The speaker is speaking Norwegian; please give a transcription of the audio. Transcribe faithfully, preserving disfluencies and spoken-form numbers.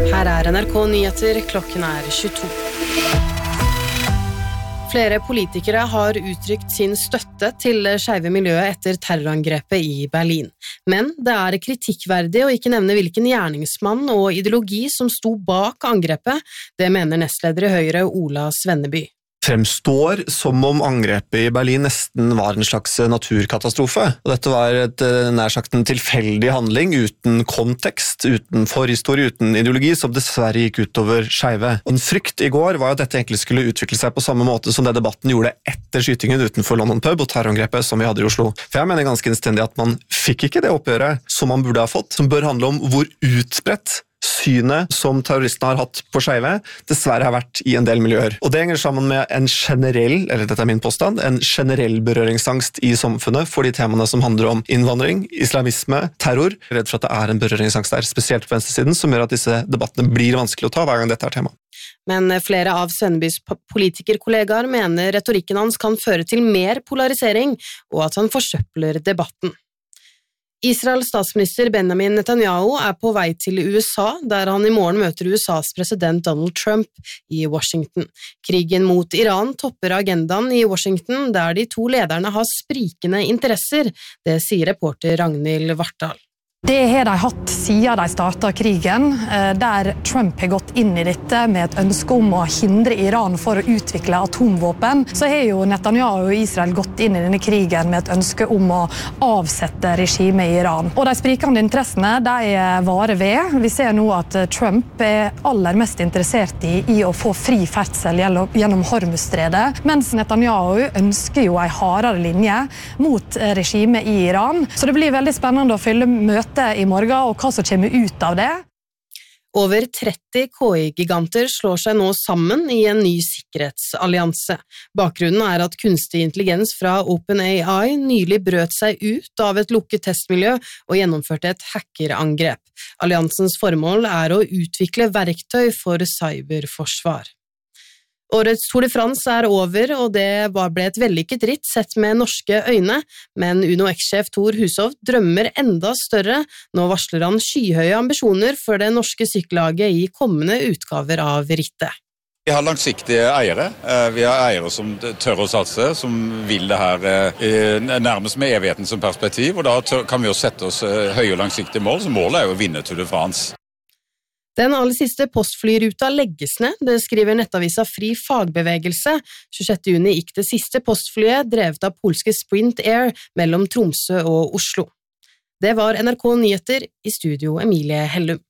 Her er N R K Nyheter, klokken er tjueto. Flere politikere har uttrykt sin støtte til skeive miljøet etter terrorangrepet i Berlin. Men det er kritikkverdig å ikke nevne hvilken gjerningsmann og ideologi som sto bak angrepet. Det mener nestleder i Høyre Ola Svenneby. Fremstår som om angrepet i Berlin nesten var en slags naturkatastrofe. Og dette var et, nær sagt en tilfeldig handling uten kontekst, uten forhistorie, uten ideologi, som dessverre gikk utover skeive. En frykt i går var at dette egentlig skulle utvikle seg på samme måte som det debatten gjorde etter skytingen utenfor London Pub og terrorangrepet som vi hadde i Oslo. For jeg mener ganske innstendig at man fikk ikke det oppgjøret som man burde ha fått, som bør handle om hvor utbredt synet som terroristene har hatt på skeive dessverre har vært i en del miljøer. Og det henger sammen med en generell, eller dette er min påstand, en generell berøringsangst i samfunnet for de temaene som handler om innvandring, islamisme, terror. Jeg er redd for at det er en berøringsangst der, spesielt på venstresiden, som gjør at disse debattene blir vanskelig å ta hver gang dette er tema. Men flere av Svennebys politikerkollegaer mener retorikken hans kan føre til mer polarisering, og at han forsøpler debatten. Israels statsminister Benjamin Netanyahu er på vei til U S A, der han i morgen møter U S A's president Donald Trump i Washington. Krigen mot Iran topper agendaen i Washington, der de to lederne har sprikende interesser, det sier reporter Ragnhild Vartdal. Det har de hatt siden de startet krigen, der Trump har gått inn i dette med et ønske om å hindre Iran for å utvikle atomvåpen. Så har jo Netanyahu og Israel gått inn i denne krigen med et ønske om å avsette regimet i Iran. Og de sprikende interessene, de varer ved. Vi ser nå at Trump er aller mest interessert i, i å få fri ferdsel gjennom Hormuzstredet, mens Netanyahu ønsker jo en hardere linje mot regimet i Iran. Så det blir veldig spennende å følge møtet i morgen, og hva som kommer ut av det. Over tretti K I-giganter slår seg nå sammen i en ny sikkerhetsallianse. Bakgrunnen er at kunstig intelligens fra OpenAI nylig brøt seg ut av et lukket testmiljø og gjennomførte et hackerangrep. Alliansens formål er å utvikle verktøy for cyberforsvar. Årets Tour de France er over, og det ble et vellykket ritt sett med norske øyne, men Uno X-sjef Thor Hushovd drømmer enda større. Nå varsler han skyhøye ambisjoner for det norske sykkellaget i kommende utgaver av rittet. Vi har langsiktige eiere. Vi har eiere som tør å satse, som vil det her nærmest med evigheten som perspektiv, og da kan vi jo sette oss høye og langsiktige mål, så målet er jo å vinne Tour de France. Den aller siste postflyruta legges ned, det skriver nettavisa Fri Fagbevegelse. tjuesjette juni gikk det siste postflyet, drevet av polske Sprint Air, mellom Tromsø og Oslo. Det var N R K Nyheter, i studio Emilie Hellum.